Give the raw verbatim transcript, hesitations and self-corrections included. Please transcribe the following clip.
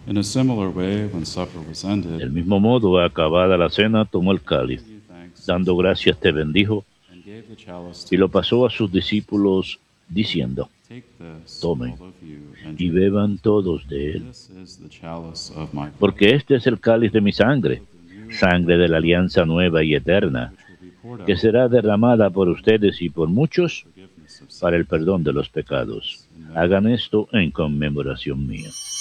In a similar way, when supper was ended, Del mismo modo, acabada la cena, tomó el cáliz, gave thanks dando gracias te bendijo, and gave the chalice y to lo his pasó a sus disciples, discípulos, saying, diciendo, "Take this, tomen all of you, and y drink. beban todos de él, This is the chalice of my blood, porque este es el cáliz de mi sangre, the new sangre de la alianza nueva y eterna, which will be poured que out será derramada por ustedes y por muchos for forgiveness of para el sins. perdón de los pecados. In memory Hagan esto en conmemoración mía.